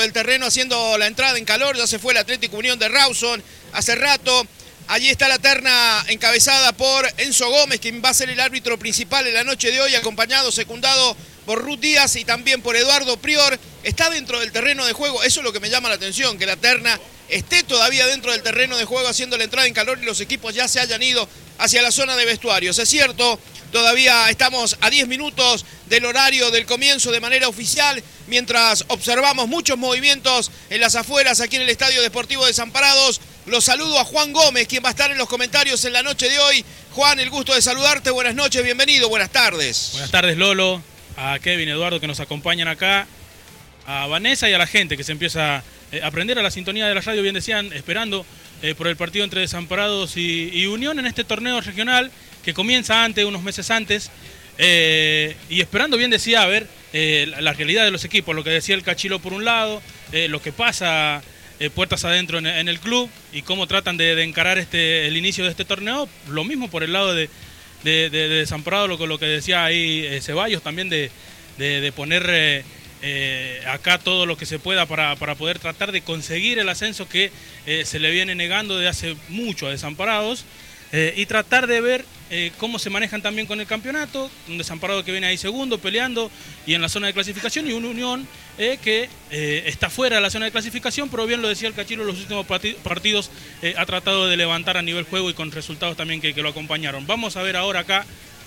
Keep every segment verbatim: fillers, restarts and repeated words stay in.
del terreno haciendo la entrada en calor. Ya se fue el Atlético Unión de Rawson hace rato. Allí está la terna encabezada por Enzo Gómez, quien va a ser el árbitro principal en la noche de hoy, acompañado, secundado por Ruth Díaz y también por Eduardo Prior. Está dentro del terreno de juego, eso es lo que me llama la atención, que la terna esté todavía dentro del terreno de juego haciendo la entrada en calor y los equipos ya se hayan ido hacia la zona de vestuarios. Es cierto, todavía estamos a diez minutos del horario del comienzo de manera oficial, mientras observamos muchos movimientos en las afueras aquí en el Estadio Deportivo Desamparados. Los saludo a Juan Gómez, quien va a estar en los comentarios en la noche de hoy. Juan, el gusto de saludarte, buenas noches, bienvenido, buenas tardes. Buenas tardes, Lolo, a Kevin, Eduardo, que nos acompañan acá, a Vanessa y a la gente que se empieza a aprender a la sintonía de la radio, bien decían, esperando eh, por el partido entre Desamparados y, y Unión en este torneo regional que comienza antes, unos meses antes, eh, y esperando, bien decía, a ver eh, la, la realidad de los equipos, lo que decía el Cachilo por un lado, eh, lo que pasa eh, puertas adentro en, en el club y cómo tratan de, de encarar este, el inicio de este torneo, lo mismo por el lado de, de, de, de Desamparados, lo, lo que decía ahí eh, Ceballos, también de, de, de poner... Eh, Eh, acá todo lo que se pueda para, para poder tratar de conseguir el ascenso que eh, se le viene negando de hace mucho a Desamparados eh, y tratar de ver eh, cómo se manejan también con el campeonato, un Desamparado que viene ahí segundo peleando y en la zona de clasificación y una Unión eh, que eh, está fuera de la zona de clasificación, pero bien lo decía el Cachilo, los últimos partidos eh, ha tratado de levantar a nivel juego y con resultados también que, que lo acompañaron. Vamos a ver ahora acá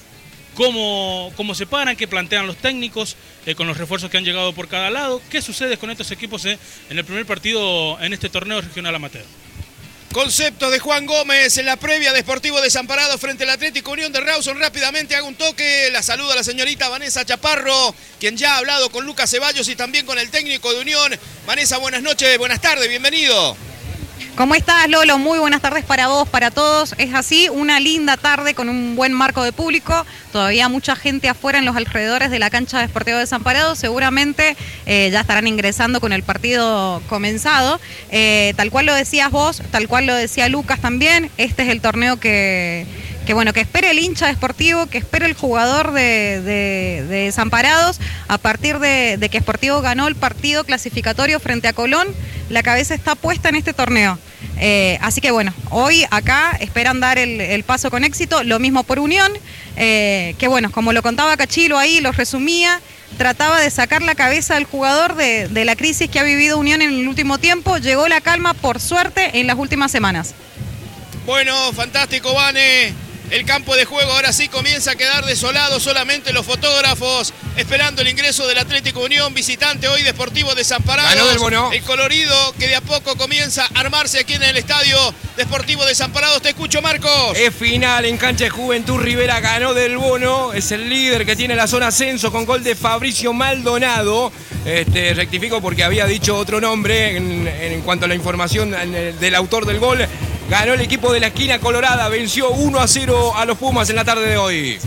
Cómo, cómo se paran, qué plantean los técnicos eh, con los refuerzos que han llegado por cada lado, qué sucede con estos equipos eh, en el primer partido en este torneo regional amateur. Concepto de Juan Gómez en la previa de Sportivo Desamparado frente al Atlético Unión de Rawson. Rápidamente hago un toque, la saluda la señorita Vanessa Chaparro, quien ya ha hablado con Lucas Ceballos y también con el técnico de Unión. Vanessa, buenas noches, buenas tardes, bienvenido. ¿Cómo estás, Lolo? Muy buenas tardes para vos, para todos. Es así, una linda tarde con un buen marco de público. Todavía mucha gente afuera en los alrededores de la cancha de Sportivo Desamparado. Seguramente eh, ya estarán ingresando con el partido comenzado. Eh, tal cual lo decías vos, tal cual lo decía Lucas también. Este es el torneo que... que bueno, que espere el hincha deportivo, que espere el jugador de, de, de Desamparados, a partir de, de que Sportivo ganó el partido clasificatorio frente a Colón, la cabeza está puesta en este torneo. Eh, así que bueno, hoy acá esperan dar el, el paso con éxito, lo mismo por Unión, eh, que bueno, como lo contaba Cachilo ahí, lo resumía, trataba de sacar la cabeza del jugador de, de la crisis que ha vivido Unión en el último tiempo, llegó la calma por suerte en las últimas semanas. Bueno, fantástico, Vane. El campo de juego ahora sí comienza a quedar desolado, solamente los fotógrafos esperando el ingreso del Atlético Unión, visitante hoy de Sportivo Desamparados. Ganó del Bono. El colorido que de a poco comienza a armarse aquí en el Estadio Deportivo Desamparados. Te escucho, Marcos. Es final en cancha de Juventud Rivera, ganó del Bono, es el líder que tiene la zona ascenso con gol de Fabricio Maldonado. Este, rectifico porque había dicho otro nombre en, en cuanto a la información del autor del gol. Ganó el equipo de la esquina colorada, venció uno a cero a los Pumas en la tarde de hoy.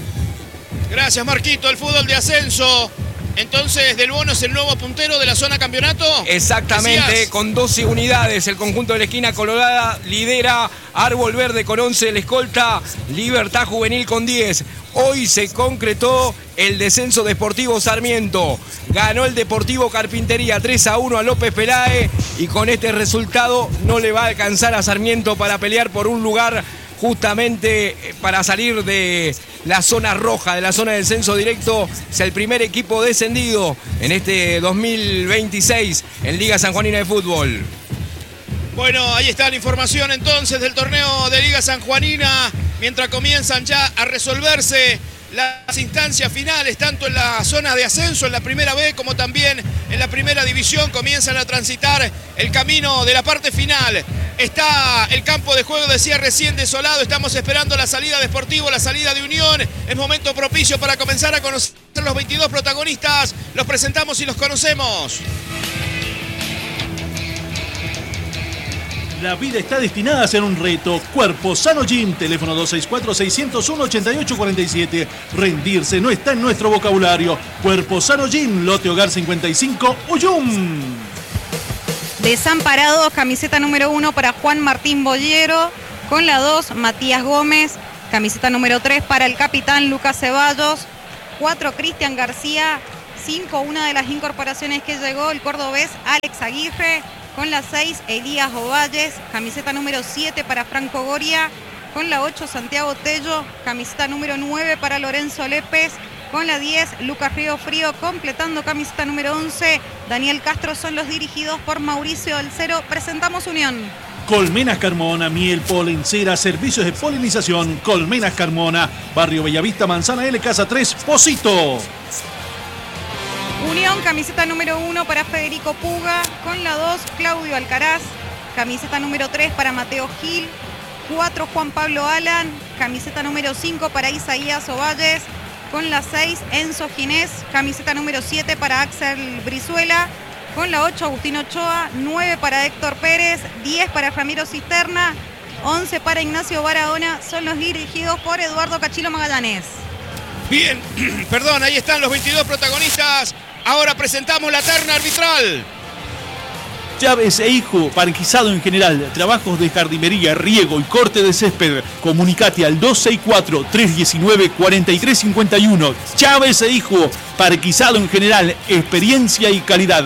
Gracias, Marquito. El fútbol de ascenso. Entonces, Del Bono es el nuevo puntero de la zona campeonato. Exactamente, ¿decías? Con doce unidades. El conjunto de la esquina colorada lidera Árbol Verde con once, el escolta Libertad Juvenil con diez. Hoy se concretó el descenso de Sportivo Sarmiento. Ganó el Deportivo Carpintería tres a uno a López Pelae y con este resultado no le va a alcanzar a Sarmiento para pelear por un lugar justamente para salir de la zona roja, de la zona del descenso directo. Es el primer equipo descendido en este dos mil veintiséis en Liga Sanjuanina de Fútbol. Bueno, ahí está la información entonces del torneo de Liga Sanjuanina, mientras comienzan ya a resolverse las instancias finales, tanto en la zona de ascenso, en la primera B, como también en la primera división, comienzan a transitar el camino de la parte final. Está el campo de juego, decía recién, desolado. Estamos esperando la salida de Sportivo, la salida de Unión. Es momento propicio para comenzar a conocer los veintidós protagonistas. Los presentamos y los conocemos. La vida está destinada a ser un reto. Cuerpo Sano Gym, teléfono dos seis cuatro, seis cero uno, ocho ocho cuatro siete. Rendirse no está en nuestro vocabulario. Cuerpo Sano Gym, Lote Hogar cincuenta y cinco, Uyum. Desamparados, camiseta número uno para Juan Martín Bollero. Con la dos, Matías Gómez. Camiseta número tres para el capitán Lucas Ceballos. cuatro, Cristian García. cinco, una de las incorporaciones que llegó, el cordobés Alex Aguirre. Con la seis, Elías Ovalles. Camiseta número siete para Franco Goria. Con la ocho, Santiago Tello. Camiseta número nueve para Lorenzo Lépez. Con la diez, Lucas Río Frío. Completando camiseta número once, Daniel Castro. Son los dirigidos por Mauricio del Cero. Presentamos Unión. Colmenas Carmona, miel, polen, cera, servicios de polinización. Colmenas Carmona, Barrio Bellavista, Manzana L, Casa tres, Pocito. Unión, camiseta número uno para Federico Puga. Con la dos, Claudio Alcaraz. Camiseta número tres para Mateo Gil. cuatro, Juan Pablo Alan. Camiseta número cinco para Isaías Ovalles. Con la seis, Enzo Ginés. Camiseta número siete para Axel Brizuela. Con la ocho, Agustín Ochoa. nueve para Héctor Pérez. diez para Ramiro Cisterna. once para Ignacio Barahona. Son los dirigidos por Eduardo Cachilo Magallanes. Bien, perdón, ahí están los veintidós protagonistas. Ahora presentamos la terna arbitral. Chávez e Hijo, parquizado en general, trabajos de jardinería, riego y corte de césped. Comunicate al dos seis cuatro, tres uno nueve, cuatro tres cinco uno. Chávez e Hijo, parquizado en general, experiencia y calidad.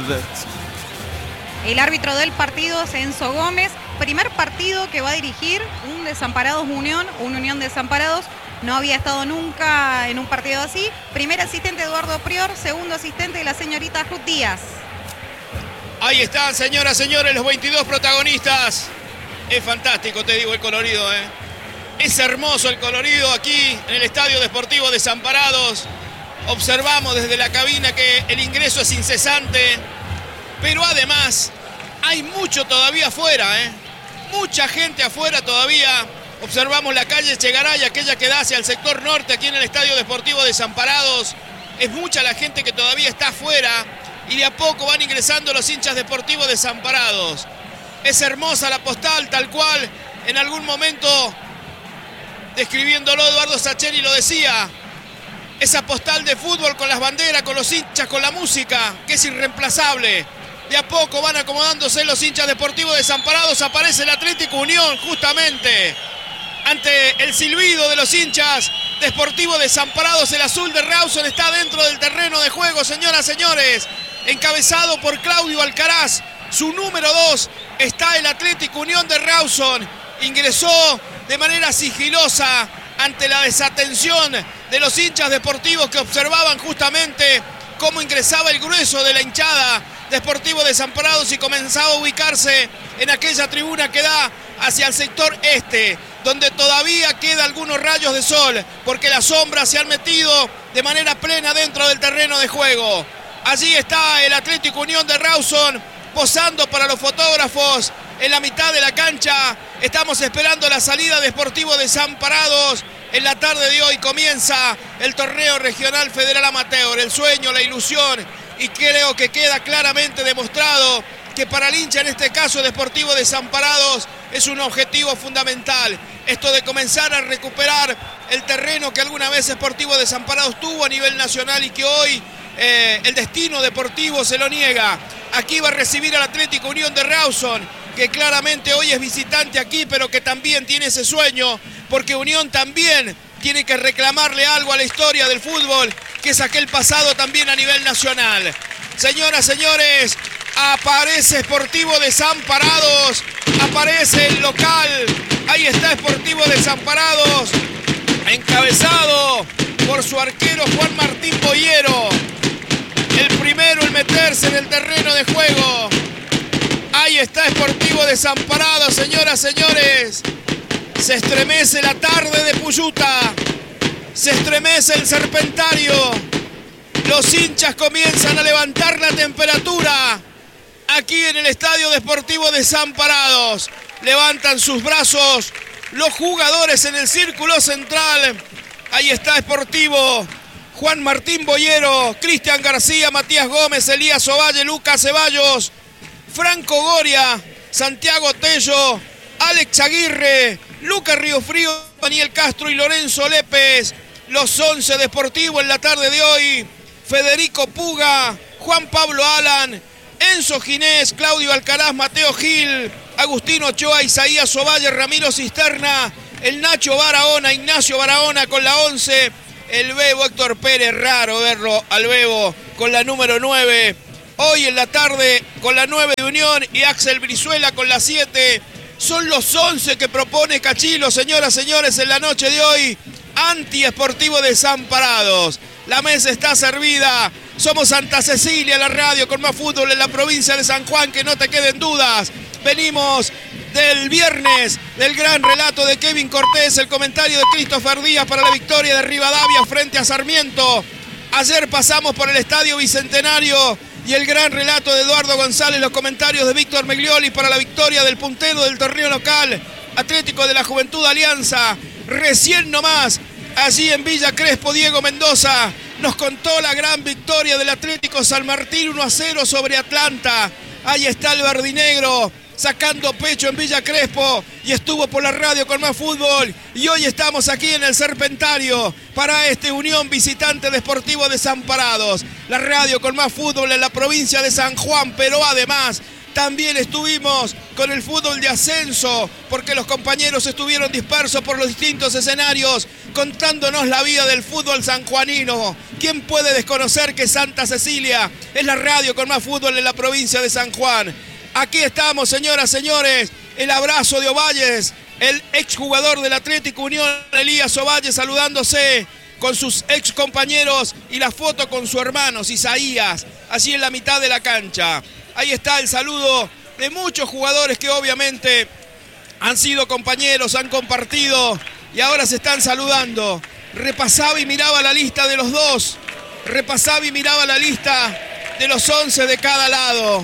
El árbitro del partido es Enzo Gómez. Primer partido que va a dirigir un Desamparados Unión, un Unión Desamparados. No había estado nunca en un partido así. Primer asistente Eduardo Prior, segundo asistente la señorita Ruth Díaz. Ahí están, señoras, señores, los veintidós protagonistas. Es fantástico, te digo, el colorido, ¿eh? Es hermoso el colorido aquí en el Estadio Deportivo Desamparados. Observamos desde la cabina que el ingreso es incesante. Pero además, hay mucho todavía afuera, ¿eh? Mucha gente afuera todavía. Observamos la calle Chegaray, aquella que da hacia el sector norte aquí en el Estadio Deportivo Desamparados. Es mucha la gente que todavía está afuera y de a poco van ingresando los hinchas deportivos Desamparados. Es hermosa la postal, tal cual en algún momento, describiéndolo, Eduardo Sacheri lo decía. Esa postal de fútbol con las banderas, con los hinchas, con la música, que es irreemplazable. De a poco van acomodándose los hinchas deportivos Desamparados. Aparece el Atlético Unión justamente ante el silbido de los hinchas deportivos Desamparados. El azul de Rawson está dentro del terreno de juego, señoras, señores. Encabezado por Claudio Alcaraz. Su número dos está el Atlético Unión de Rawson. Ingresó de manera sigilosa ante la desatención de los hinchas deportivos que observaban justamente cómo ingresaba el grueso de la hinchada Deportivo Desamparados y comenzaba a ubicarse en aquella tribuna que da hacia el sector este, donde todavía queda algunos rayos de sol, porque las sombras se han metido de manera plena dentro del terreno de juego. Allí está el Atlético Unión de Rawson posando para los fotógrafos en la mitad de la cancha. Estamos esperando la salida de Sportivo Desamparados. En la tarde de hoy comienza el torneo regional federal amateur, el sueño, la ilusión, y creo que queda claramente demostrado que para el hincha, en este caso Deportivo Desamparados, es un objetivo fundamental. Esto de comenzar a recuperar el terreno que alguna vez Sportivo Desamparados tuvo a nivel nacional y que hoy eh, el destino deportivo se lo niega. Aquí va a recibir al Atlético Unión de Rawson, que claramente hoy es visitante aquí, pero que también tiene ese sueño, porque Unión también tiene que reclamarle algo a la historia del fútbol, que es aquel pasado también a nivel nacional. Señoras, señores, aparece Sportivo Desamparados, aparece el local, ahí está Sportivo Desamparados, encabezado por su arquero Juan Martín Boyero, el primero en meterse en el terreno de juego. Ahí está Sportivo Desamparados, señoras, señores. Se estremece la tarde de Puyuta, se estremece el Serpentario, los hinchas comienzan a levantar la temperatura aquí en el Estadio Deportivo Desamparados. Levantan sus brazos los jugadores en el círculo central. Ahí está Sportivo, Juan Martín Boyero, Cristian García, Matías Gómez, Elías Ovalle, Lucas Ceballos, Franco Goria, Santiago Tello, Alex Aguirre, Lucas Riofrío, Daniel Castro y Lorenzo Lépez. Los once deportivos en la tarde de hoy: Federico Puga, Juan Pablo Alan, Enzo Ginés, Claudio Alcaraz, Mateo Gil, Agustín Ochoa, Isaías Ovalle, Ramiro Cisterna, el Nacho Barahona, Ignacio Barahona con la once, el Bebo Héctor Pérez. Raro verlo al Bebo con la número nueve. Hoy en la tarde con la nueve de Unión y Axel Brizuela con la siete. Son los once que propone Cachilo, señoras, señores, en la noche de hoy. Antiesportivo Desamparados. La mesa está servida. Somos Santa Cecilia, la radio con más fútbol en la provincia de San Juan, que no te queden dudas. Venimos del viernes, del gran relato de Kevin Cortés, el comentario de Christopher Díaz para la victoria de Rivadavia frente a Sarmiento. Ayer pasamos por el Estadio Bicentenario y el gran relato de Eduardo González, los comentarios de Víctor Meglioli para la victoria del puntero del torneo local, Atlético de la Juventud Alianza. Recién nomás, allí en Villa Crespo, Diego Mendoza nos contó la gran victoria del Atlético San Martín uno a cero sobre Atlanta. Ahí está el verdinegro sacando pecho en Villa Crespo y estuvo por la radio con más fútbol. Y hoy estamos aquí en el Serpentario para este Unión visitante de Sportivo Desamparados. La radio con más fútbol en la provincia de San Juan, pero además también estuvimos con el fútbol de ascenso, porque los compañeros estuvieron dispersos por los distintos escenarios, contándonos la vida del fútbol sanjuanino. ¿Quién puede desconocer que Santa Cecilia es la radio con más fútbol en la provincia de San Juan? Aquí estamos, señoras, señores, el abrazo de Ovalles, el exjugador del Atlético Unión, Elías Ovalles, saludándose con sus ex compañeros y la foto con su hermano, Isaías, allí en la mitad de la cancha. Ahí está el saludo de muchos jugadores que obviamente han sido compañeros, han compartido y ahora se están saludando. Repasaba y miraba la lista de los dos, repasaba y miraba la lista de los once de cada lado.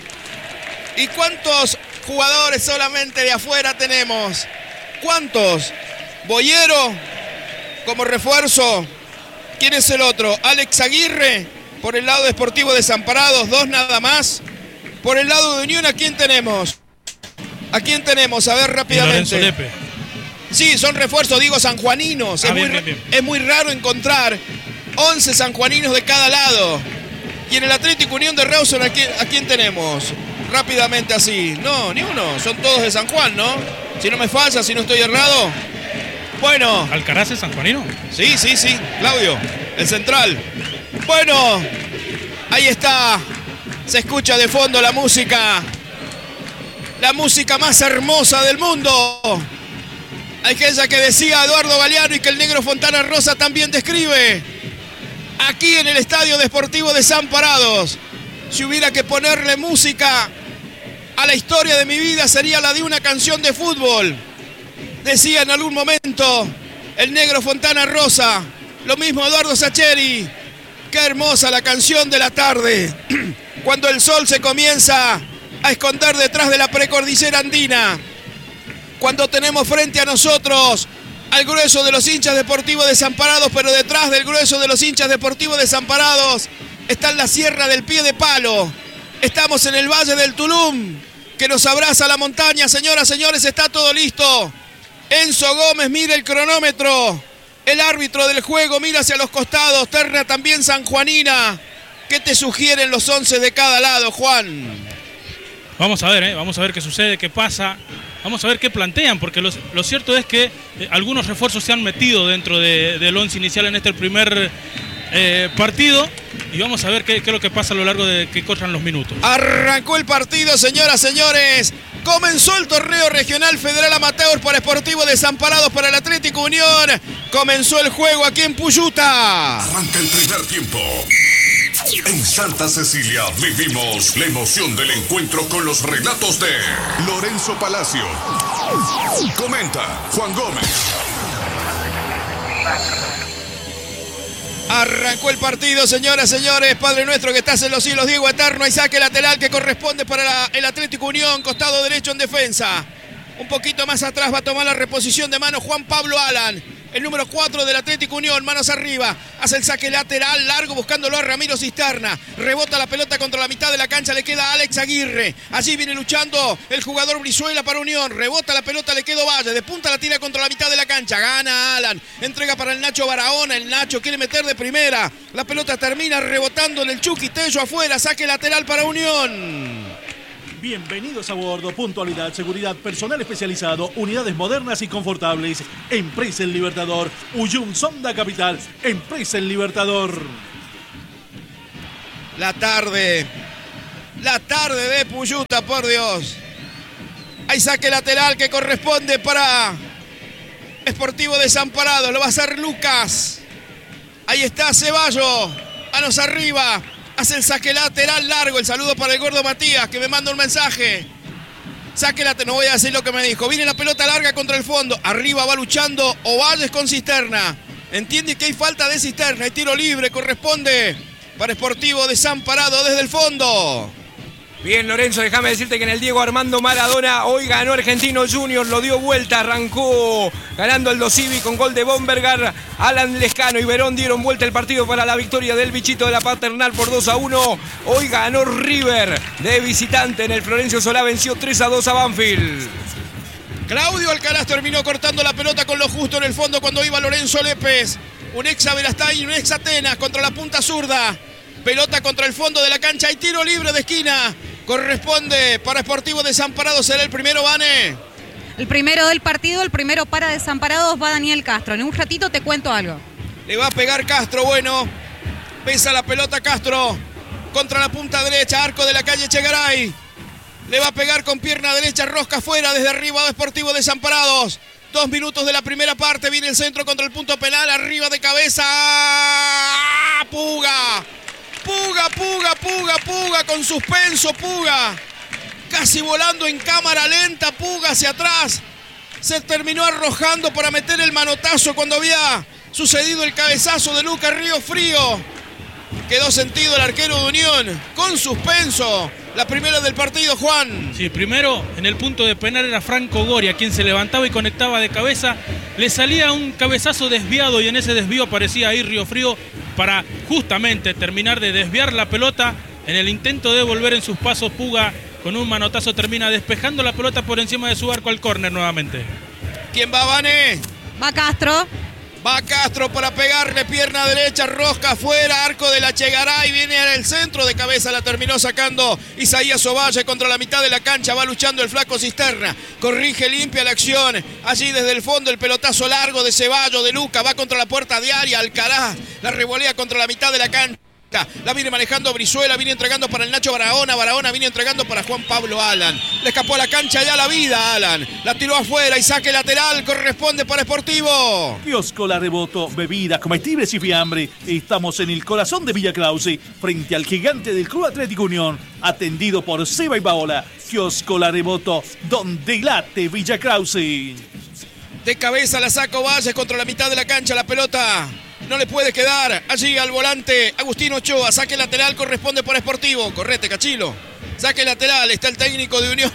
¿Y cuántos jugadores solamente de afuera tenemos? ¿Cuántos? Boyero como refuerzo. ¿Quién es el otro? Alex Aguirre por el lado de Sportivo Desamparados, dos nada más. Por el lado de Unión, ¿a quién tenemos? ¿A quién tenemos? A ver rápidamente. Lorenzo Lepe. Sí, son refuerzos, digo, sanjuaninos. Ah, es, bien, muy, bien, bien. es muy raro encontrar once sanjuaninos de cada lado. Y en el Atlético Unión de Rawson, ¿a quién, ¿a quién tenemos? Rápidamente así. No, ni uno. Son todos de San Juan, ¿no? Si no me falla, si no estoy errado. Bueno. ¿Alcaraz es sanjuanino? Sí, sí, sí. Claudio, el central. Bueno, ahí está. Se escucha de fondo la música. La música más hermosa del mundo. Aquella que decía Eduardo Galeano y que el negro Fontana Rosa también describe. Aquí en el Estadio Deportivo Desamparados. Si hubiera que ponerle música a la historia de mi vida, sería la de una canción de fútbol. Decía en algún momento el negro Fontana Rosa. Lo mismo Eduardo Sacheri. Qué hermosa la canción de la tarde. Cuando el sol se comienza a esconder detrás de la precordillera andina. Cuando tenemos frente a nosotros al grueso de los hinchas deportivos desamparados, pero detrás del grueso de los hinchas deportivos desamparados está en la Sierra del Pie de Palo. Estamos en el Valle del Tulum, que nos abraza la montaña. Señoras, señores, está todo listo. Enzo Gómez mira el cronómetro. El árbitro del juego mira hacia los costados. Terna también sanjuanina. ¿Qué te sugieren los once de cada lado, Juan? Vamos a ver, ¿eh? Vamos a ver qué sucede, qué pasa. Vamos a ver qué plantean, porque lo, lo cierto es que eh, algunos refuerzos se han metido dentro de, del once inicial en este primer eh, partido. Y vamos a ver qué, qué es lo que pasa a lo largo de que corran los minutos. Arrancó el partido, señoras, señores. Comenzó el torneo regional federal amateur para Sportivo Desamparados para el Atlético Unión. Comenzó el juego aquí en Puyuta. Arranca el primer tiempo. En Santa Cecilia vivimos la emoción del encuentro con los relatos de Lorenzo Palacio. Comenta Juan Gómez. Arrancó el partido, señoras, señores. Padre nuestro que estás en los cielos, Diego Eterno. Y saque lateral que corresponde para la, el Atlético Unión, costado derecho en defensa. Un poquito más atrás va a tomar la reposición de mano Juan Pablo Alan. El número cuatro del Atlético Unión, manos arriba, hace el saque lateral largo buscándolo a Ramiro Cisterna. Rebota la pelota contra la mitad de la cancha, le queda a Alex Aguirre. Allí viene luchando el jugador Brizuela para Unión. Rebota la pelota, le quedó Valle. De punta la tira contra la mitad de la cancha. Gana Alan. Entrega para el Nacho Barahona. El Nacho quiere meter de primera. La pelota termina rebotando en el Chucky Tello afuera. Saque lateral para Unión. Bienvenidos a bordo. Puntualidad, seguridad, personal especializado, unidades modernas y confortables. Empresa El Libertador. Uyum Sonda Capital. Empresa El Libertador. La tarde. La tarde de Puyuta, por Dios. Hay saque lateral que corresponde para Sportivo Desamparados. Lo va a hacer Lucas. Ahí está Ceballos. Manos arriba. Hace el saque lateral largo. El saludo para el gordo Matías, que me manda un mensaje. Saque lateral. No voy a decir lo que me dijo. Viene la pelota larga contra el fondo. Arriba va luchando Ovalles con Cisterna. Entiende que hay falta de Cisterna. Hay tiro libre. Corresponde para Sportivo Desamparado desde el fondo. Bien, Lorenzo, déjame decirte que en el Diego Armando Maradona hoy ganó Argentino Juniors, lo dio vuelta, arrancó ganando el Dosivi con gol de Bombergar. Alan Lescano y Verón dieron vuelta el partido para la victoria del Bichito de la Paternal por dos a uno. Hoy ganó River de visitante en el Florencio Solá, venció tres a dos a Banfield. Claudio Alcaraz terminó cortando la pelota con lo justo en el fondo cuando iba Lorenzo Lépez. Un ex Averastay y un ex Atenas contra la punta zurda. Pelota contra el fondo de la cancha y tiro libre de esquina. Corresponde para Sportivo Desamparados. Será el primero, Vane. El primero del partido, el primero para Desamparados va Daniel Castro. En un ratito te cuento algo. Le va a pegar Castro, bueno. Pesa la pelota Castro. Contra la punta derecha, arco de la calle Chegaray. Le va a pegar con pierna derecha, rosca afuera, desde arriba de Sportivo Desamparados. Dos minutos de la primera parte, viene el centro contra el punto penal, arriba de cabeza. Puga. Puga, Puga, Puga, Puga, con suspenso, Puga. Casi volando en cámara lenta, Puga hacia atrás. Se terminó arrojando para meter el manotazo cuando había sucedido el cabezazo de Lucas Río Frío. Quedó sentido el arquero de Unión, con suspenso. La primera del partido, Juan. Sí, primero en el punto de penal era Franco Goria, quien se levantaba y conectaba de cabeza. Le salía un cabezazo desviado y en ese desvío aparecía ahí Río Frío para justamente terminar de desviar la pelota. En el intento de volver en sus pasos, Puga con un manotazo termina despejando la pelota por encima de su arco al córner nuevamente. ¿Quién va, Vane? Va Castro. Va Castro para pegarle, pierna derecha, rosca afuera, arco de la Chegaray, viene en el centro de cabeza, la terminó sacando Isaías Ovalle contra la mitad de la cancha, va luchando el flaco Cisterna, corrige, limpia la acción, allí desde el fondo el pelotazo largo de Ceballos, de Luca, va contra la puerta diaria, Alcaraz, la revolea contra la mitad de la cancha. La viene manejando Brizuela, viene entregando para el Nacho Barahona, Barahona viene entregando para Juan Pablo Alan. Le escapó a la cancha ya la vida Alan. La tiró afuera y saque lateral corresponde para Sportivo. Kiosco La Reboto, bebidas, comestibles y fiambre. Estamos en el corazón de Villa Krause, frente al gigante del Club Atlético Unión. Atendido por Seba y Paola. Kiosco La Reboto, donde late Villa Krause. De cabeza la saca Valles contra la mitad de la cancha, la pelota no le puede quedar. Allí al volante Agustín Ochoa, saque lateral corresponde para Sportivo. Correte, Cachilo. Saque lateral, está el técnico de Unión.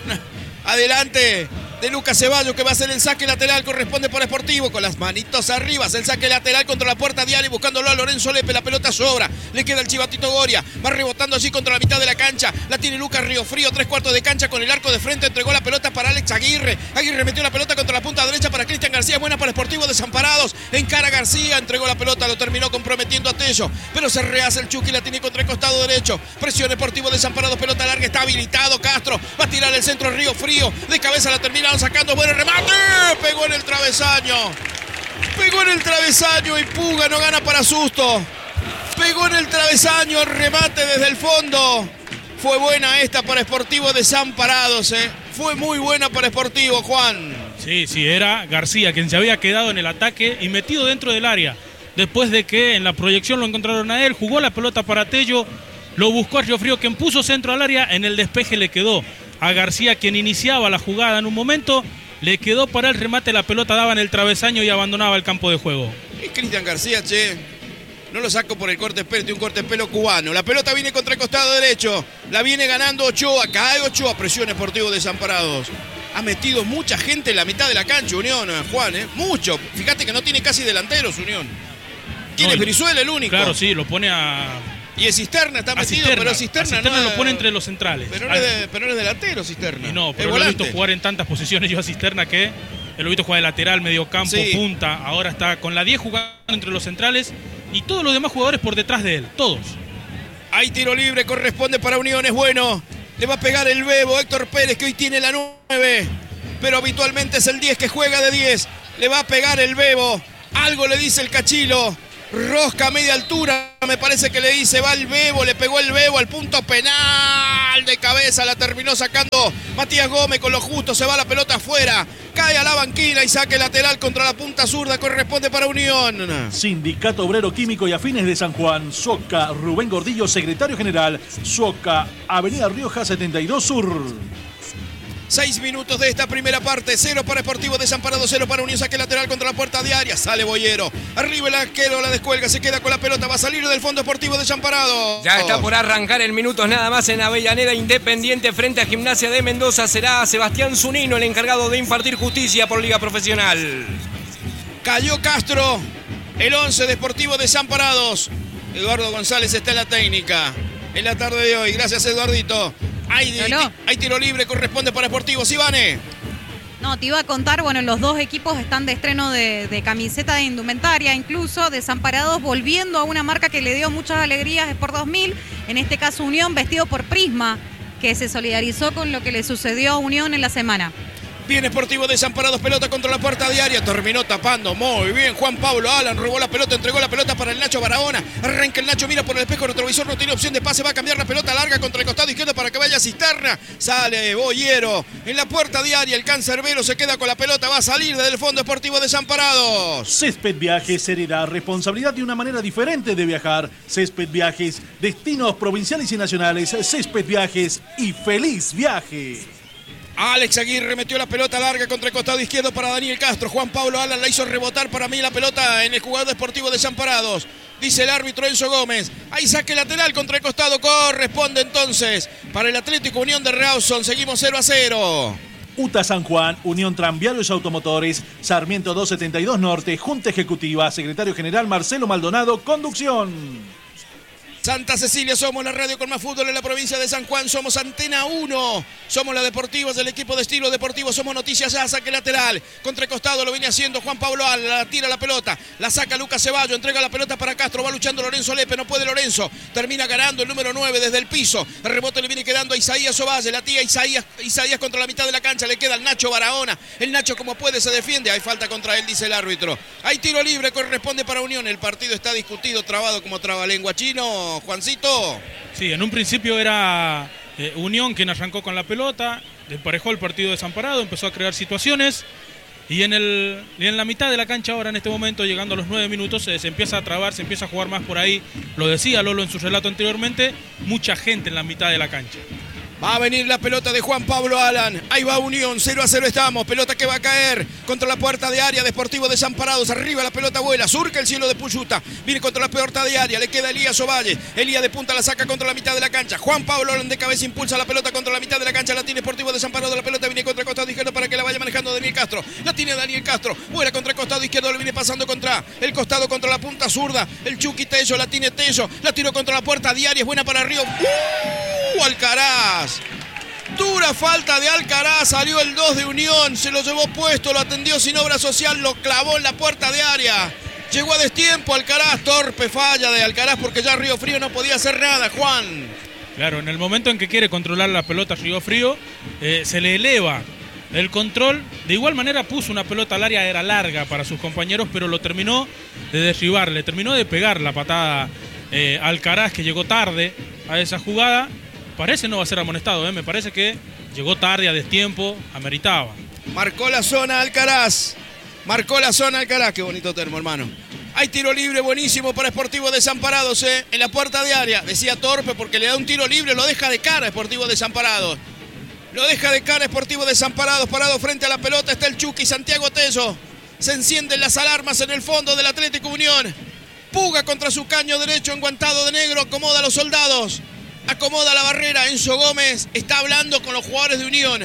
Adelante de Lucas Ceballos que va a hacer el saque lateral, corresponde para Sportivo, con las manitos arriba, el saque lateral contra la puerta diaria, buscándolo a Lorenzo Lepe, la pelota sobra, le queda el Chivatito Goria, va rebotando así contra la mitad de la cancha, la tiene Lucas Río Frío, tres cuartos de cancha con el arco de frente, entregó la pelota para Alex Aguirre, Aguirre metió la pelota contra la punta derecha para Cristian García, buena para Sportivo Desamparados, encara García, entregó la pelota, lo terminó comprometiendo a Tello, pero se rehace el Chucky, la tiene contra el costado derecho, presión Sportivo Desamparados, pelota larga, está habilitado Castro, va a tirar el centro Río Frío, de cabeza la terminaron sacando, bueno remate, pegó en el travesaño, pegó en el travesaño y Puga no gana para susto, pegó en el travesaño, el remate desde el fondo, fue buena esta para Sportivo Desamparados, ¿eh? Fue muy buena para Sportivo, Juan. Sí, sí, era García quien se había quedado en el ataque y metido dentro del área, después de que en la proyección lo encontraron a él, jugó la pelota para Tello, lo buscó a Río Frío, quien puso centro al área, en el despeje le quedó a García, quien iniciaba la jugada en un momento, le quedó para el remate, la pelota daba en el travesaño y abandonaba el campo de juego. Y Cristian García, che, no lo saco por el corte de pelo, tiene un corte de pelo cubano. La pelota viene contra el costado derecho, la viene ganando Ochoa, cae Ochoa, presión Sportivo Desamparados. Ha metido mucha gente en la mitad de la cancha, Unión, Juan, ¿eh? Mucho. Fíjate que no tiene casi delanteros, Unión. ¿Quién no, es Brizuela el único? Claro, sí, lo pone a... Y el Cisterna está metido, Cisterna, pero Cisterna, Cisterna no lo pone entre los centrales. Pero no, es, de, pero no es delantero Cisterna. Y no, es pero lo he volante. visto jugar en tantas posiciones yo a Cisterna que lo he visto jugar de lateral, medio campo, sí. Punta. Ahora está con la diez jugando entre los centrales y todos los demás jugadores por detrás de él, todos. Hay tiro libre, corresponde para Unión, es bueno. Le va a pegar el Bebo, Héctor Pérez, que hoy tiene la nueve. Pero habitualmente es el diez que juega de diez. Le va a pegar el Bebo. Algo le dice el Cachilo. Rosca a media altura, me parece que le dice, va el Bebo, le pegó el Bebo al punto penal de cabeza, la terminó sacando Matías Gómez con lo justo, se va la pelota afuera, cae a la banquina y saque lateral contra la punta zurda, corresponde para Unión. Sindicato Obrero Químico y Afines de San Juan, Soca, Rubén Gordillo, secretario general, Soca, Avenida Rioja setenta y dos Sur. Seis minutos de esta primera parte, cero para Sportivo Desamparado, cero para Unión, saque lateral contra la puerta diaria, sale Boyero, arriba el arquero, la descuelga, se queda con la pelota, va a salir del fondo Sportivo Desamparado. Ya está por arrancar el minutos nada más en Avellaneda Independiente frente a Gimnasia de Mendoza, será Sebastián Zunino el encargado de impartir justicia por Liga Profesional. Cayó Castro, el once de Sportivo Desamparados, Eduardo González está en la técnica, en la tarde de hoy, gracias Eduardito. Hay, hay tiro libre, corresponde para Sportivo. Sibane. No, te iba a contar, bueno, los dos equipos están de estreno de, de camiseta de indumentaria, incluso Desamparados volviendo a una marca que le dio muchas alegrías, Sport dos mil, en este caso Unión, vestido por Prisma, que se solidarizó con lo que le sucedió a Unión en la semana. Viene Sportivo Desamparados, pelota contra la puerta diaria, terminó tapando muy bien Juan Pablo Alan, robó la pelota, entregó la pelota para el Nacho Barahona, arranca el Nacho, mira por el espejo retrovisor, no tiene opción de pase, va a cambiar la pelota larga contra el costado izquierdo para que vaya a Cisterna, sale Boyero, en la puerta diaria el Cancerbero se queda con la pelota, va a salir desde el fondo Sportivo Desamparados. Césped Viajes hereda responsabilidad de una manera diferente de viajar. Césped Viajes, destinos provinciales y nacionales, Césped Viajes y feliz viaje. Alex Aguirre metió la pelota larga contra el costado izquierdo para Daniel Castro. Juan Pablo Alan la hizo rebotar para mí la pelota en el jugador Sportivo Desamparados. Dice el árbitro Enzo Gómez. Hay saque lateral contra el costado. Corresponde entonces para el Atlético Unión de Rawson. Seguimos cero a cero. UTA San Juan, Unión Tranviarios Automotores, Sarmiento doscientos setenta y dos Norte, Junta Ejecutiva, Secretario General Marcelo Maldonado, conducción. Santa Cecilia, somos la radio con más fútbol en la provincia de San Juan, somos Antena uno, somos la Deportivos del equipo de estilo deportivo, somos Noticias Ya, saque lateral, contra el costado lo viene haciendo Juan Pablo Al, la tira la pelota, la saca Lucas Ceballo, entrega la pelota para Castro, va luchando Lorenzo Lepe, no puede Lorenzo, termina ganando el número nueve desde el piso, el rebote le viene quedando a Isaías Ovalle, la tía Isaías, Isaías contra la mitad de la cancha, le queda el Nacho Barahona, el Nacho como puede se defiende, hay falta contra él, dice el árbitro, hay tiro libre, corresponde para Unión, el partido está discutido, trabado como trabalengua chino, Juancito. Sí, en un principio era eh, Unión quien arrancó con la pelota, emparejó el partido Desamparado, empezó a crear situaciones y en, el, y en la mitad de la cancha ahora en este momento, llegando a los nueve minutos, eh, se empieza a trabar, se empieza a jugar más por ahí, lo decía Lolo en su relato anteriormente, mucha gente en la mitad de la cancha. Va a venir la pelota de Juan Pablo Alan. Ahí va Unión, cero a cero estamos. Pelota que va a caer contra la puerta de área de Sportivo Desamparados. Arriba la pelota vuela, surca el cielo de Puyuta. Viene contra la puerta de área, le queda Elías Ovalle. Elías de punta la saca contra la mitad de la cancha. Juan Pablo Alan de cabeza impulsa la pelota contra la mitad de la cancha. La tiene Sportivo Desamparado. La pelota viene contra el costado izquierdo para que la vaya manejando Daniel Castro. La tiene Daniel Castro. Vuela contra el costado izquierdo, le viene pasando contra el costado, contra la punta zurda. El Chucky Tello, la tiene Tello. La tiró contra la puerta de área, es buena para Río. ¡Uh! Alcaraz. Dura falta de Alcaraz, salió el dos de Unión, se lo llevó puesto, lo atendió sin obra social, lo clavó en la puerta de área. Llegó a destiempo Alcaraz, torpe falla de Alcaraz porque ya Río Frío no podía hacer nada, Juan. Claro, en el momento en que quiere controlar la pelota Río Frío, eh, se le eleva el control. De igual manera puso una pelota al área, era larga para sus compañeros, pero lo terminó de derribar, le terminó de pegar la patada eh, Alcaraz, que llegó tarde a esa jugada. Parece no va a ser amonestado, ¿eh? Me parece que llegó tarde, a destiempo, ameritaba. Marcó la zona Alcaraz, marcó la zona Alcaraz, qué bonito termo, hermano. Hay tiro libre buenísimo para Sportivo Desamparados, ¿eh? En la puerta de área, decía torpe porque le da un tiro libre, lo deja de cara Sportivo Desamparados. Lo deja de cara Sportivo Desamparados, parado frente a la pelota está el Chucky Santiago Tello. Se encienden las alarmas en el fondo del Atlético Unión. Puga contra su caño derecho, enguantado de negro, acomoda a los soldados. Acomoda la barrera, Enzo Gómez está hablando con los jugadores de Unión.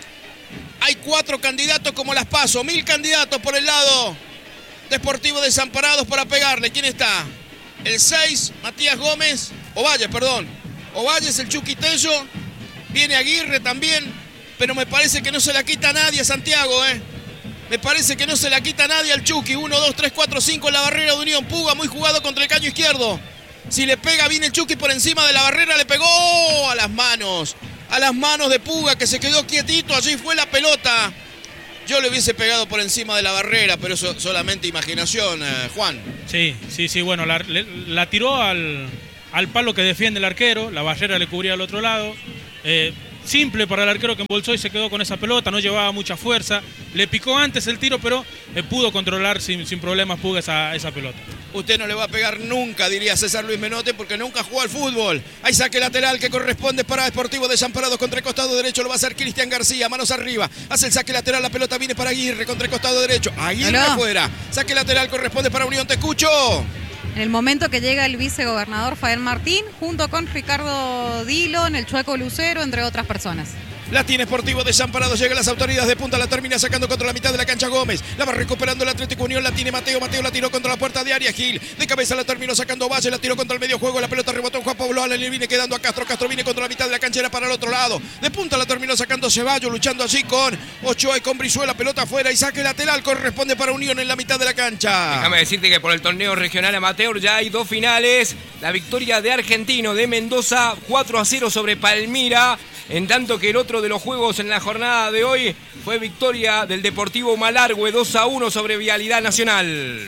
Hay cuatro candidatos como las paso, mil candidatos por el lado de Sportivo Desamparados para pegarle. ¿Quién está? El seis, Matías Gómez, Ovalle, perdón. Ovalle es el Chucky Tello, viene Aguirre también, pero me parece que no se la quita a nadie Santiago, ¿eh? Me parece que no se la quita a nadie al Chucky. uno, dos, tres, cuatro, cinco en la barrera de Unión. Puga muy jugado contra el caño izquierdo. Si le pega bien el Chucky por encima de la barrera, le pegó a las manos. A las manos de Puga, que se quedó quietito. Allí fue la pelota. Yo le hubiese pegado por encima de la barrera, pero eso solamente imaginación, eh, Juan. Sí, sí, sí, bueno, la, la tiró al, al palo que defiende el arquero, la barrera le cubría al otro lado. Eh, simple para el arquero que embolsó y se quedó con esa pelota, no llevaba mucha fuerza. Le picó antes el tiro, pero eh, pudo controlar sin, sin problemas Puga esa, esa pelota. Usted no le va a pegar nunca, diría César Luis Menotti, porque nunca jugó al fútbol. Hay saque lateral que corresponde para Sportivo Desamparados contra el costado derecho. Lo va a hacer Cristian García, manos arriba. Hace el saque lateral, la pelota viene para Aguirre contra el costado derecho. Aguirre Aló. afuera. Saque lateral corresponde para Unión, te escucho. En el momento que llega el vicegobernador Fabián Martín, junto con Ricardo Dillon, el Chueco Lucero, entre otras personas. La tiene Sportivo Desamparados, llegan las autoridades de punta, la termina sacando contra la mitad de la cancha Gómez. La va recuperando el Atlético Unión, la tiene Mateo, Mateo la tiró contra la puerta de área, Gil. De cabeza la terminó sacando Valle, la tiró contra el medio juego, la pelota rebotó en Juan Pablo Alan, le viene quedando a Castro, Castro viene contra la mitad de la cancha, era para el otro lado. De punta la terminó sacando Ceballos, luchando así con Ochoa y con Brizuela, pelota afuera y saque lateral corresponde para Unión en la mitad de la cancha. Déjame decirte que por el torneo regional amateur ya hay dos finales. La victoria de Argentino de Mendoza, cuatro a cero sobre Palmira. En tanto que el otro de los juegos en la jornada de hoy fue victoria del Deportivo Malargüe, dos a uno sobre Vialidad Nacional.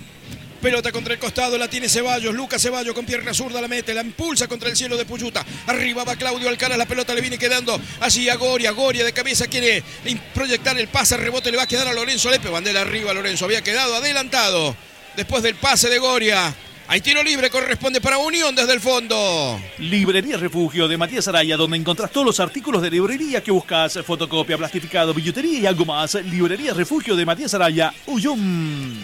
Pelota contra el costado, la tiene Ceballos, Lucas Ceballos con pierna zurda la mete, la impulsa contra el cielo de Puyuta. Arriba va Claudio Alcaraz, la pelota le viene quedando allí a Goria, Goria de cabeza quiere proyectar el pase, rebote le va a quedar a Lorenzo Lepe, bandera arriba Lorenzo, había quedado adelantado después del pase de Goria. Hay tiro libre, corresponde para Unión desde el fondo. Librería Refugio de Matías Araya, donde encontrás todos los artículos de librería que buscas. Fotocopia, plastificado, billutería y algo más. Librería Refugio de Matías Araya, Uyum.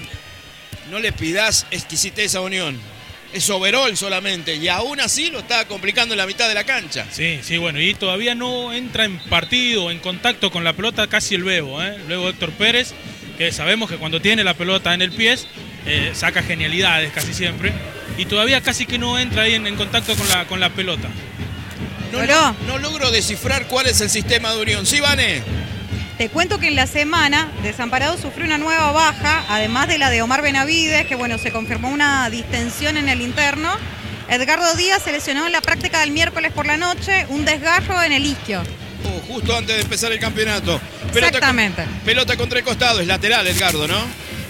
No le pidas exquisitez a Unión. Es overall solamente y aún así lo está complicando en la mitad de la cancha. Sí, sí, bueno, y todavía no entra en partido, en contacto con la pelota casi el Bebo, ¿eh? Luego Héctor Pérez, que sabemos que cuando tiene la pelota en el pie, eh, saca genialidades casi siempre, y todavía casi que no entra ahí en, en contacto con la, con la pelota. No, no, no logro descifrar cuál es el sistema de Unión. ¿Sí, Vane? Te cuento que en la semana Desamparados sufrió una nueva baja, además de la de Omar Benavides, que bueno, se confirmó una distensión en el interno. Edgardo Díaz se lesionó en la práctica del miércoles por la noche, un desgarro en el isquio. Oh, justo antes de empezar el campeonato. Pelota Exactamente. Con, pelota contra el costado, es lateral Edgardo, ¿no?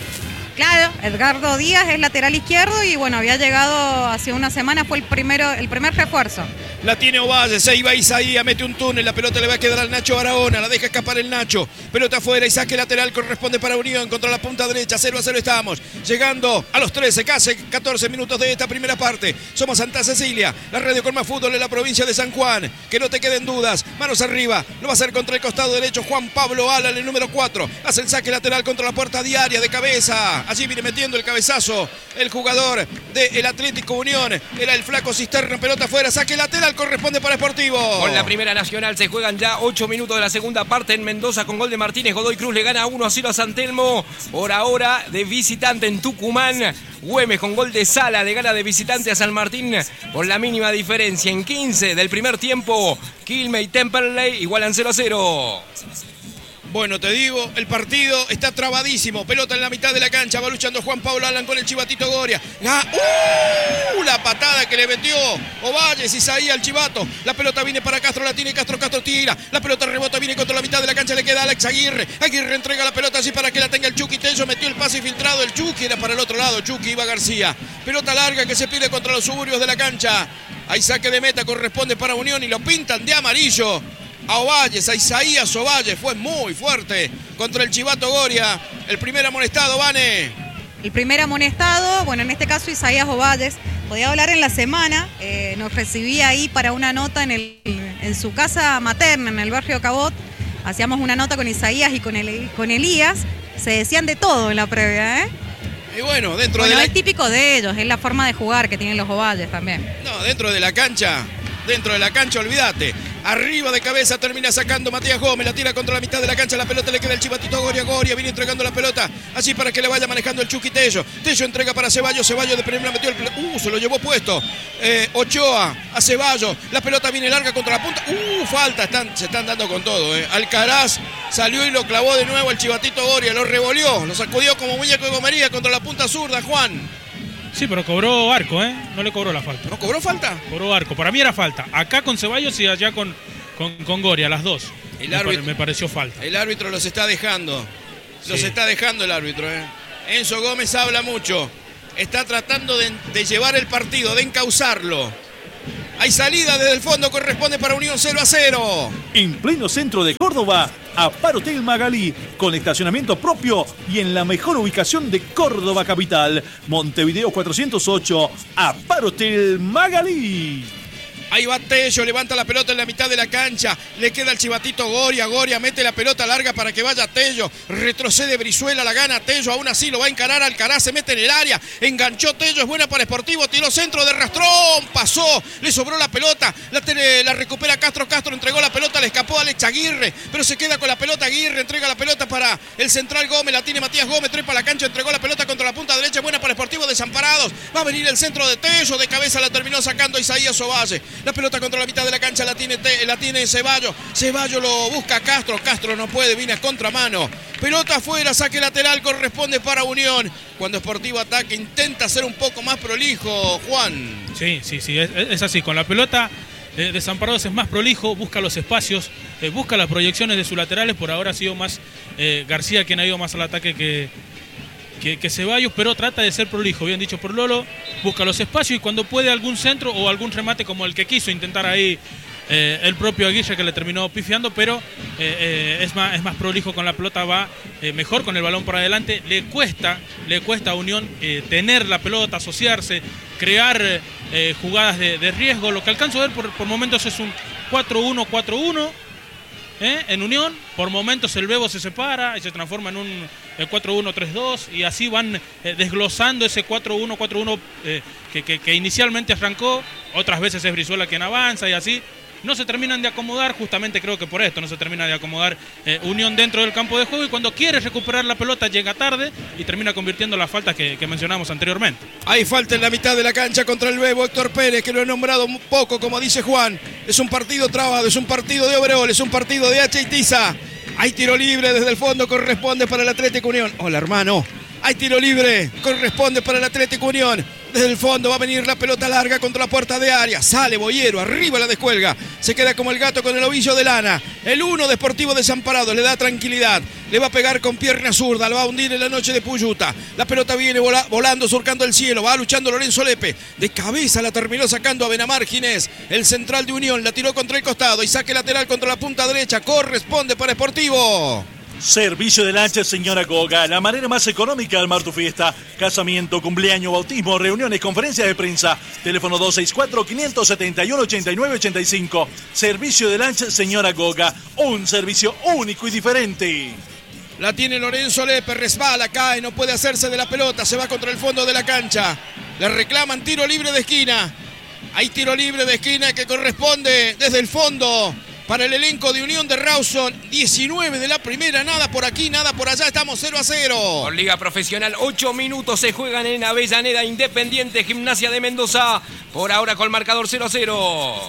Claro, Edgardo Díaz es lateral izquierdo y bueno, había llegado hace una semana, fue el primero, el primer refuerzo. La tiene Ovalle, se iba Isaías, mete un túnel, la pelota le va a quedar al Nacho Barahona, la deja escapar el Nacho, pelota afuera y saque lateral corresponde para Unión contra la punta derecha, cero a cero estamos, llegando a los trece, casi catorce minutos de esta primera parte. Somos Santa Cecilia, la radio con más fútbol en la provincia de San Juan, que no te queden dudas, manos arriba, lo va a hacer contra el costado derecho Juan Pablo Alan, el número cuatro, hace el saque lateral contra la puerta diaria de cabeza, allí viene metiendo el cabezazo el jugador del Atlético Unión, era el flaco Cisterna, pelota afuera, saque lateral corresponde para Sportivo. Con la primera nacional se juegan ya ocho minutos de la segunda parte en Mendoza con gol de Martínez. Godoy Cruz le gana uno a cero a San Telmo. Por ahora de visitante en Tucumán. Güemes con gol de Sala le gana de visitante a San Martín por la mínima diferencia. En quince del primer tiempo, Quilmes y Temperley igualan cero a cero. Bueno, te digo, el partido está trabadísimo. Pelota en la mitad de la cancha. Va luchando Juan Pablo Alan con el Chivatito Goria. La, ¡uh! la patada que le metió Ovalles, Isaías al Chivato. La pelota viene para Castro, la tiene Castro, Castro tira. La pelota rebota, viene contra la mitad de la cancha. Le queda a Alex Aguirre. Aguirre entrega la pelota así para que la tenga el Chucky Tello. Metió el pase filtrado. El Chucky era para el otro lado. Chucky iba García. Pelota larga que se pide contra los suburbios de la cancha. Hay saque de meta, corresponde para Unión y lo pintan de amarillo. A Ovalles, a Isaías Ovalles, fue muy fuerte contra el Chivato Goria. El primer amonestado, Vane. El primer amonestado, bueno, en este caso Isaías Ovalles, podía hablar en la semana, eh, nos recibía ahí para una nota en, el, en su casa materna, en el barrio Cabot. Hacíamos una nota con Isaías y con, el, con Elías, se decían de todo en la previa, ¿eh? Y bueno, dentro bueno, de la... es típico de ellos, es la forma de jugar que tienen los Ovalles también. No, dentro de la cancha, dentro de la cancha, olvídate. Arriba de cabeza termina sacando Matías Gómez, la tira contra la mitad de la cancha, la pelota le queda el Chivatito Goria, Goria viene entregando la pelota, así para que le vaya manejando el Chucky Tello. Tello entrega para Ceballos, Ceballos de primera metió el... Uh, se lo llevó puesto. Eh, Ochoa a Ceballos, la pelota viene larga contra la punta. Uh, falta, están, se están dando con todo. Eh. Alcaraz salió y lo clavó de nuevo el Chivatito Goria, lo revolvió, lo sacudió como muñeco de gomería contra la punta zurda, Juan. Sí, pero cobró arco, ¿eh? No le cobró la falta. ¿No cobró falta? Cobró arco. Para mí era falta. Acá con Ceballos y allá con, con, con Goria, las dos. El me, árbitro, pare, me pareció falta. El árbitro los está dejando. Los Sí. está dejando el árbitro. ¿eh? Enzo Gómez habla mucho. Está tratando de, de llevar el partido, de encauzarlo. Hay salida desde el fondo, corresponde para Unión cero a cero. En pleno centro de Córdoba, Aparotel Magalí, con estacionamiento propio y en la mejor ubicación de Córdoba capital. Montevideo cuatrocientos ocho, Aparotel Magalí. Ahí va Tello, levanta la pelota en la mitad de la cancha. Le queda el chivatito Goria. Goria mete la pelota larga para que vaya Tello. Retrocede Brizuela, la gana Tello. Aún así lo va a encarar Alcaraz. Se mete en el área. Enganchó Tello, es buena para Sportivo. Tiró centro de rastrón. Pasó. Le sobró la pelota. La, tele, la recupera Castro. Castro entregó la pelota. Le escapó a Alex Aguirre. Pero se queda con la pelota Aguirre. Entrega la pelota para el central Gómez. La tiene Matías Gómez. Trepa la cancha. Entregó la pelota contra la punta derecha. Buena para Sportivo. Desamparados. Va a venir el centro de Tello. De cabeza la terminó sacando Isaías Ovalle. La pelota contra la mitad de la cancha la tiene, la tiene Ceballos. Ceballos lo busca Castro. Castro no puede, viene a contramano. Pelota afuera, saque lateral, corresponde para Unión. Cuando Sportivo ataca, intenta ser un poco más prolijo, Juan. Sí, sí, sí, es, es así. Con la pelota, eh, Desamparados es más prolijo, busca los espacios, eh, busca las proyecciones de sus laterales. Por ahora ha sido más eh, García quien ha ido más al ataque que... Que, que Ceballos, pero trata de ser prolijo, bien dicho por Lolo, busca los espacios y cuando puede algún centro o algún remate como el que quiso intentar ahí eh, el propio Aguirre, que le terminó pifiando, pero eh, eh, es, más, es más prolijo con la pelota, va eh, mejor con el balón por adelante. Le cuesta, le cuesta a Unión eh, tener la pelota, asociarse, crear eh, jugadas de, de riesgo. Lo que alcanzo a ver por, por momentos es un cuatro uno cuatro uno. ¿Eh? En Unión, por momentos el Bebo se separa y se transforma en un eh, cuatro uno tres dos y así van eh, desglosando ese cuatro uno cuatro uno eh, que, que, que inicialmente arrancó. Otras veces es Brizuela quien avanza y así no se terminan de acomodar, justamente creo que por esto no se termina de acomodar eh, Unión dentro del campo de juego, y cuando quiere recuperar la pelota llega tarde y termina convirtiendo las faltas que, que mencionamos anteriormente. Hay falta en la mitad de la cancha contra el Bebo Héctor Pérez, que lo he nombrado un poco, como dice Juan. Es un partido trabado, es un partido de overall, es un partido de H y Tiza. Hay tiro libre desde el fondo, corresponde para el Atlético Unión. Hola, hermano. Hay tiro libre, corresponde para el Atlético Unión. Desde el fondo va a venir la pelota larga contra la puerta de área. Sale Boyero, arriba la descuelga. Se queda como el gato con el ovillo de lana. El uno de Sportivo Desamparados le da tranquilidad. Le va a pegar con pierna zurda, lo va a hundir en la noche de Puyuta. La pelota viene vola, volando, surcando el cielo. Va luchando Lorenzo Lepe. De cabeza la terminó sacando a Benamar Ginés. El central de Unión la tiró contra el costado y saque lateral contra la punta derecha. Corresponde para Sportivo. Servicio de lancha, señora Goga, la manera más económica de armar tu fiesta. Casamiento, cumpleaños, bautismo, reuniones, conferencias de prensa. Teléfono dos seis cuatro, cinco siete uno, ocho nueve ocho cinco. Servicio de lancha, señora Goga. Un servicio único y diferente. La tiene Lorenzo Lepe, resbala, cae, no puede hacerse de la pelota. Se va contra el fondo de la cancha. Le reclaman tiro libre de esquina. Hay tiro libre de esquina que corresponde desde el fondo para el elenco de Unión de Rawson. Diecinueve de la primera, nada por aquí, nada por allá, estamos cero a cero. Por Liga Profesional, ocho minutos se juegan en Avellaneda, Independiente, Gimnasia de Mendoza. Por ahora con marcador cero a cero.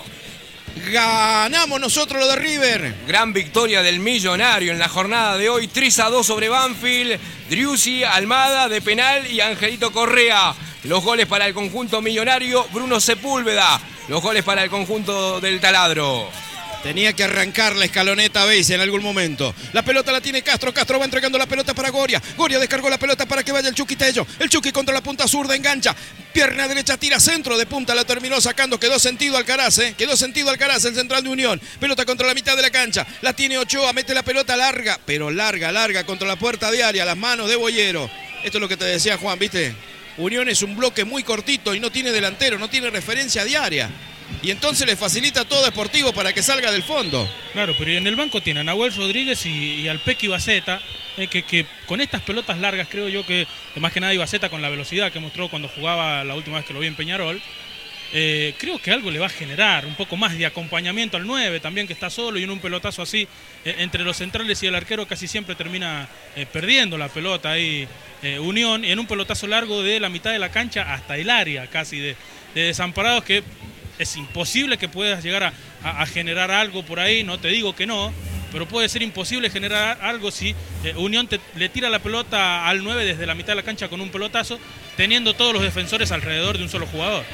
Ganamos nosotros lo de River. Gran victoria del Millonario en la jornada de hoy. tres a dos sobre Banfield. Driussi, Almada de penal y Angelito Correa. Los goles para el conjunto millonario. Bruno Sepúlveda. Los goles para el conjunto del Taladro. Tenía que arrancar la escaloneta a veces en algún momento. La pelota la tiene Castro. Castro va entregando la pelota para Goria. Goria descargó la pelota para que vaya el Chucky Tello. El Chucky contra la punta zurda, engancha. Pierna derecha, tira centro de punta. La terminó sacando. Quedó sentido Alcaraz, ¿eh? Quedó sentido Alcaraz, el central de Unión. Pelota contra la mitad de la cancha. La tiene Ochoa. Mete la pelota larga. Pero larga, larga contra la puerta de área. Las manos de Boyero. Esto es lo que te decía Juan, ¿viste? Unión es un bloque muy cortito y no tiene delantero. No tiene referencia diaria. Y entonces le facilita todo a Sportivo para que salga del fondo. Claro, pero en el banco tiene a Nahuel Rodríguez y, y al Pequi Baceta, eh, que, que con estas pelotas largas creo yo que, más que nada Baceta con la velocidad que mostró cuando jugaba la última vez que lo vi en Peñarol, eh, creo que algo le va a generar, un poco más de acompañamiento al nueve también, que está solo, y en un pelotazo así, eh, entre los centrales y el arquero casi siempre termina eh, perdiendo la pelota ahí eh, Unión, y en un pelotazo largo de la mitad de la cancha hasta el área casi de, de Desamparados, que es imposible que puedas llegar a, a, a generar algo por ahí, no te digo que no, pero puede ser imposible generar algo si eh, Unión te, le tira la pelota al nueve desde la mitad de la cancha con un pelotazo, teniendo todos los defensores alrededor de un solo jugador.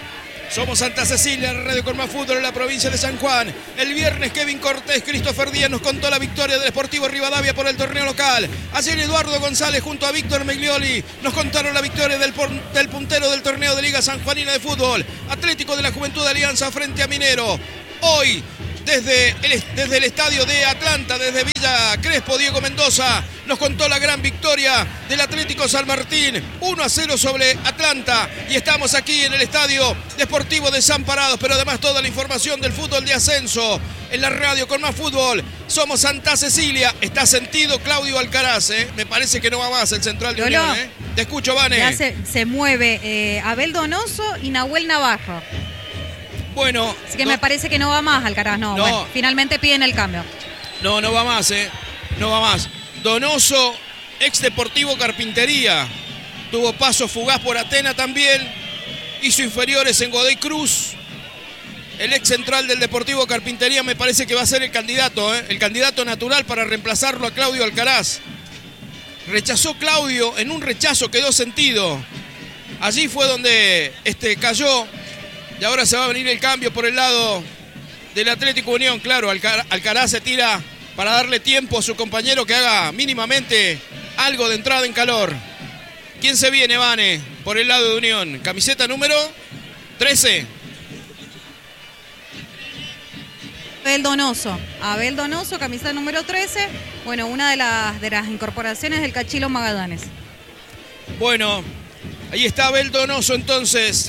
Somos Santa Cecilia, la radio con más fútbol en la provincia de San Juan. El viernes Kevin Cortés, Christopher Díaz nos contó la victoria del Sportivo Rivadavia por el torneo local. Ayer Eduardo González junto a Víctor Meglioli nos contaron la victoria del, del puntero del torneo de Liga Sanjuanina de Fútbol, Atlético de la Juventud de Alianza frente a Minero. Hoy, desde el, desde el estadio de Atlanta, desde Villa Crespo, Diego Mendoza nos contó la gran victoria del Atlético San Martín, uno a cero sobre Atlanta. Y estamos aquí en el Estadio Deportivo Desamparados, pero además toda la información del fútbol de ascenso en la radio con más fútbol. Somos Santa Cecilia. Está sentido Claudio Alcaraz, ¿eh? Me parece que no va más el central de Lolo, Unión, ¿eh? Te escucho, Vane. Ya se, se mueve eh, Abel Donoso y Nahuel Navarro. Bueno. Así que no, me parece que no va más Alcaraz, no. no. Bueno, finalmente piden el cambio. No, no va más, ¿eh? No va más. Donoso, ex Deportivo Carpintería. Tuvo paso fugaz por Atena también. Hizo inferiores en Godoy Cruz. El ex central del Deportivo Carpintería me parece que va a ser el candidato, ¿eh? El candidato natural para reemplazarlo a Claudio Alcaraz. Rechazó Claudio, en un rechazo quedó sentido. Allí fue donde este, cayó. Y ahora se va a venir el cambio por el lado del Atlético Unión. Claro, Alcar Alcaraz se tira para darle tiempo a su compañero que haga mínimamente algo de entrada en calor. ¿Quién se viene, Vane, por el lado de Unión? Camiseta número trece. Abel Donoso. Abel Donoso, camiseta número trece. Bueno, una de las, de las incorporaciones del Cachilo Magallanes. Bueno, ahí está Abel Donoso entonces.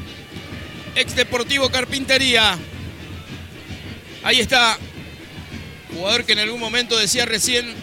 Ex Deportivo Carpintería. Ahí está. Jugador que en algún momento decía recién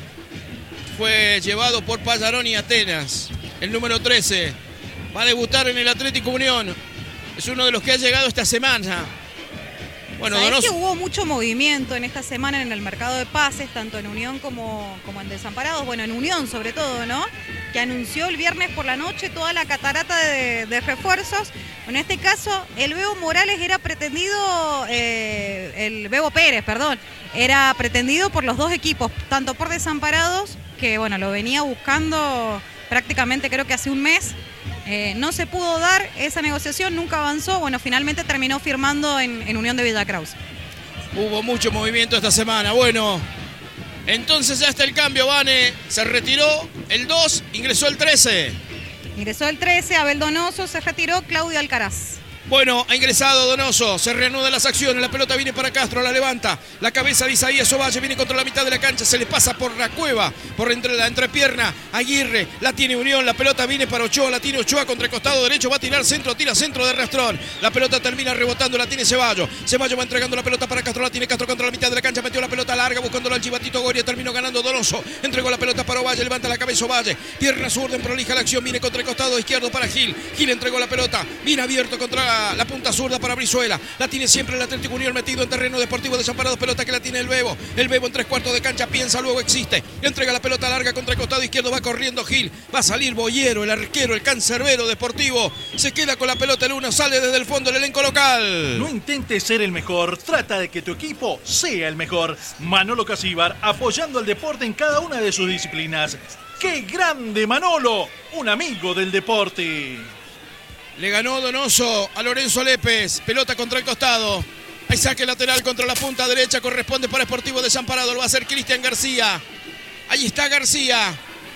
fue llevado por Pallarón y Atenas. El número trece. Va a debutar en el Atlético Unión. Es uno de los que ha llegado esta semana. Bueno, ¿Sabés Donoso... que hubo mucho movimiento en esta semana en el mercado de pases, tanto en Unión como, como en Desamparados? Bueno, en Unión sobre todo, ¿no? Que anunció el viernes por la noche toda la catarata de, de refuerzos. En este caso, el Bebo Morales era pretendido, eh, el Bebo Pérez, perdón, era pretendido por los dos equipos, tanto por Desamparados, que bueno, lo venía buscando prácticamente creo que hace un mes. Eh, no se pudo dar esa negociación, nunca avanzó. Bueno, finalmente terminó firmando en, en Unión de Villa Krause. Hubo mucho movimiento esta semana. Bueno, entonces ya está el cambio, Vane. Se retiró el dos, ingresó el trece. Ingresó el trece, Abel Donoso, se retiró Claudio Alcaraz. Bueno, ha ingresado Donoso, se reanudan las acciones, la pelota viene para Castro, la levanta, la cabeza de Isaías Ovalle, viene contra la mitad de la cancha, se le pasa por la cueva, por entre la entrepierna, Aguirre, la tiene Unión, la pelota viene para Ochoa, la tiene Ochoa contra el costado derecho, va a tirar centro, tira centro de Rastrón, la pelota termina rebotando, la tiene Ceballos, Ceballos va entregando la pelota para Castro, la tiene Castro contra la mitad de la cancha, metió la pelota larga buscándolo al Chivatito Goria, terminó ganando Donoso, entregó la pelota para Ovalle, levanta la cabeza Ovalle, pierna zurda en prolija la acción, viene contra el costado izquierdo para Gil, Gil entregó la pelota, viene abierto contra la punta zurda para Brizuela, la tiene siempre el Atlético Unión metido en terreno deportivo Desamparados, pelota que la tiene el Bebo, el Bebo en tres cuartos de cancha, piensa, luego existe, entrega la pelota larga contra el costado izquierdo, va corriendo Gil, va a salir Boyero, el arquero, el cancerbero deportivo, se queda con la pelota el uno, sale desde el fondo el elenco local. No intentes ser el mejor, trata de que tu equipo sea el mejor. Manolo Casíbar, apoyando al deporte en cada una de sus disciplinas. ¡Qué grande Manolo! Un amigo del deporte. Le ganó Donoso a Lorenzo Lépez. Pelota contra el costado. Hay saque lateral contra la punta derecha. Corresponde para Sportivo Desamparado. Lo va a hacer Cristian García. Ahí está García.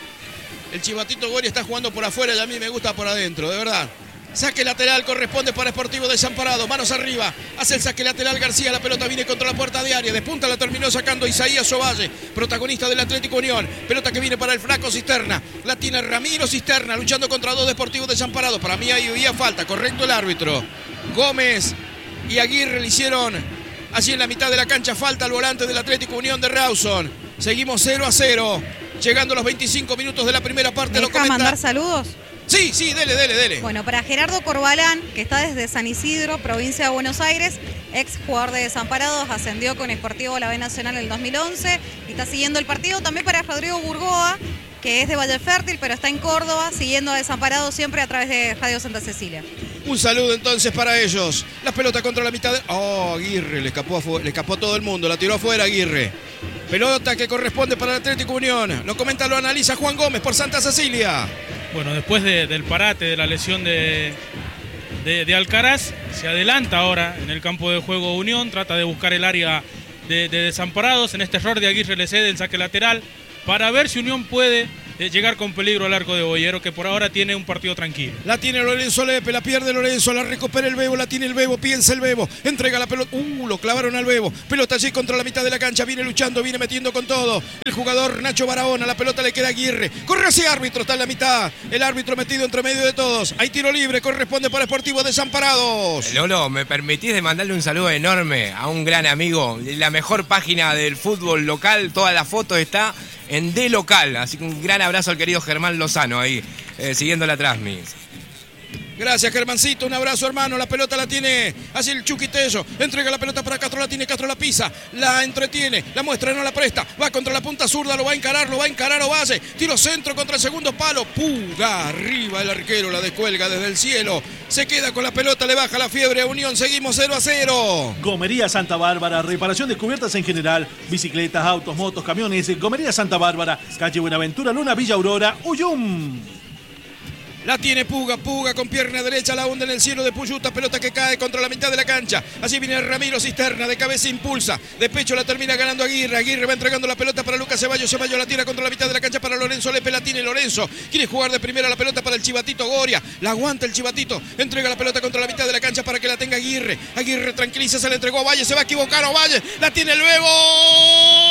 El Chivatito Goria está jugando por afuera y a mí me gusta por adentro, de verdad. Saque lateral corresponde para Sportivo Desamparado. Manos arriba. Hace el saque lateral García. La pelota viene contra la puerta de área. De punta la terminó sacando Isaías Ovalle, protagonista del Atlético Unión. Pelota que viene para el flaco Cisterna. La tiene Ramiro Cisterna luchando contra dos Deportivos Desamparados. Para mí ahí había falta. Correcto el árbitro. Gómez y Aguirre le hicieron allí en la mitad de la cancha falta al volante del Atlético Unión de Rawson. Seguimos cero a cero. Llegando a los veinticinco minutos de la primera parte. ¿Me lo deja comenta... mandar saludos? Sí, sí, dele, dele, dele. Bueno, para Gerardo Corbalán, que está desde San Isidro, provincia de Buenos Aires, ex jugador de Desamparados, ascendió con Sportivo a la B Nacional en el dos mil once y está siguiendo el partido. También para Rodrigo Burgoa, que es de Valle Fértil, pero está en Córdoba, siguiendo a Desamparados siempre a través de Radio Santa Cecilia. Un saludo entonces para ellos. La pelota contra la mitad de... Oh, Aguirre, le escapó, a le escapó a todo el mundo, la tiró afuera Aguirre. Pelota que corresponde para el Atlético Unión. Lo comenta, lo analiza Juan Gómez por Santa Cecilia. Bueno, después de, del parate, de la lesión de, de, de Alcaraz. Se adelanta ahora en el campo de juego Unión, trata de buscar el área de, de Desamparados. En este error de Aguirre le cede el saque lateral para ver si Unión puede eh, llegar con peligro al arco de Boyero, que por ahora tiene un partido tranquilo. La tiene Lorenzo Lepe, la pierde Lorenzo, la recupera el Bebo, la tiene el Bebo, piensa el Bebo, entrega la pelota, uh, lo clavaron al Bebo, pelota allí contra la mitad de la cancha, viene luchando, viene metiendo con todo, el jugador Nacho Barahona, la pelota le queda a Aguirre, corre hacia árbitro, está en la mitad, el árbitro metido entre medio de todos, hay tiro libre, corresponde para Sportivo Desamparados. Lolo, ¿me permitís de mandarle un saludo enorme a un gran amigo, la mejor página del fútbol local, toda la foto está en D Local, así que un gran abrazo al querido Germán Lozano ahí, eh, siguiendo la transmisión. Gracias, Germancito, un abrazo, hermano. La pelota la tiene así el Chuquitello. Entrega la pelota para Castro, la tiene Castro, la pisa, la entretiene, la muestra, no la presta. Va contra la punta zurda, lo va a encarar, lo va a encarar Ovalle. Tiro centro contra el segundo palo. Puga, arriba el arquero, la descuelga desde el cielo. Se queda con la pelota, le baja la fiebre a Unión. Seguimos cero a cero. Gomería Santa Bárbara, reparación de cubiertas en general, bicicletas, autos, motos, camiones. Gomería Santa Bárbara, calle Buenaventura, Luna, Villa Aurora, Uyum. La tiene Puga, Puga con pierna derecha, la onda en el cielo de Puyuta, pelota que cae contra la mitad de la cancha. Así viene Ramiro Cisterna, de cabeza impulsa, de pecho la termina ganando Aguirre. Aguirre va entregando la pelota para Lucas Ceballos, Ceballos la tira contra la mitad de la cancha para Lorenzo Lepe, la tiene Lorenzo. Quiere jugar de primera la pelota para el Chivatito Goria, la aguanta el Chivatito, entrega la pelota contra la mitad de la cancha para que la tenga Aguirre. Aguirre tranquiliza, se la entregó a Valle, se va a equivocar Ovalle, la tiene el Bebo.